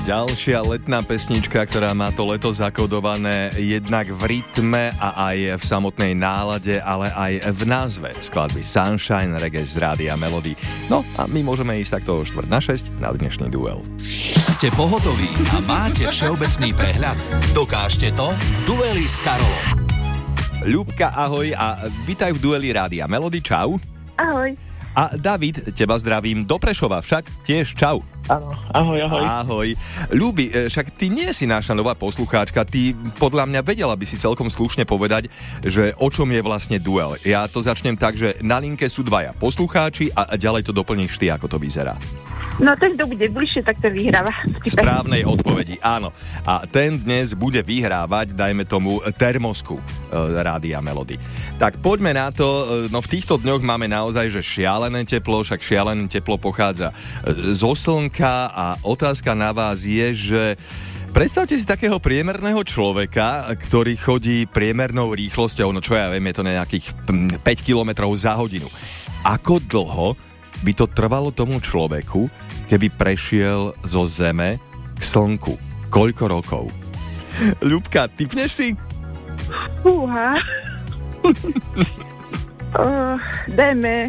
Ďalšia letná pesnička, ktorá má to leto zakodované jednak v rytme a aj v samotnej nálade, ale aj v názve skladby Sunshine Reggae z Rádia Melody. No a my môžeme ísť takto o 5:45 na dnešný duel. Ste pohotoví a máte všeobecný prehľad? Dokážte to v dueli s Karolom. Ľubka, ahoj a vítaj v dueli Rádia Melody, čau. Ahoj. A David, teba zdravím do Prešova, však tiež čau. Áno, ahoj. Ahoj. Ľubi, však ty nie si naša nová poslucháčka, ty podľa mňa vedela by si celkom slušne povedať, že o čom je vlastne duel. Ja to začnem tak, že na linke sú dvaja poslucháči a ďalej to doplníš ty, ako to vyzerá. No ten, kto bude bližšie, tak to vyhráva. Správnej odpovedi, áno. A ten dnes bude vyhrávať, dajme tomu, termosku Rádia Melody. Tak poďme na to, no v týchto dňoch máme naozaj, že šialené teplo, však šialené teplo pochádza zo slnka a otázka na vás je, že predstavte si takého priemerného človeka, ktorý chodí priemernou rýchlosťou, no čo ja viem, je to nejakých 5 km za hodinu. Ako dlho by to trvalo tomu človeku, keby prešiel zo Zeme k Slnku? Koľko rokov? Ľubka, tipneš si? Fúha. Dajme